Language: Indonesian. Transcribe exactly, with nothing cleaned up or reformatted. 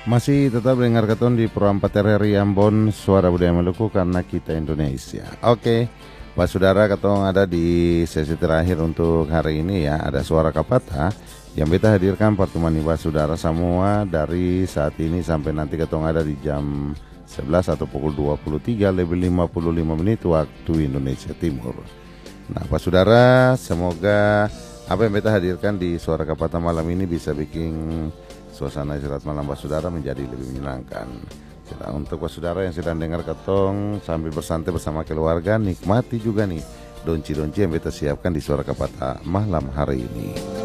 Masih tetap dengar keton di Pro empat R R I Ambon, Suara Budaya Maluku karena kita Indonesia. Oke, Pak Saudara, ketong ada di sesi terakhir untuk hari ini ya. Ada Suara Kapata yang kita hadirkan pertemuan Pak Saudara semua dari saat ini sampai nanti ketong ada di jam sebelas atau pukul dua puluh tiga lebih lima puluh lima menit waktu Indonesia Timur. Nah, Pak Saudara, semoga apa yang kita hadirkan di Suara Kapata malam ini bisa bikin suasana istirahat malam Pak Saudara menjadi lebih menyenangkan. Jadi untuk Pak Saudara yang sedang dengar ketong sambil bersantai bersama keluarga, nikmati juga nih donci-donci yang kita siapkan di Suara Kapata malam hari ini.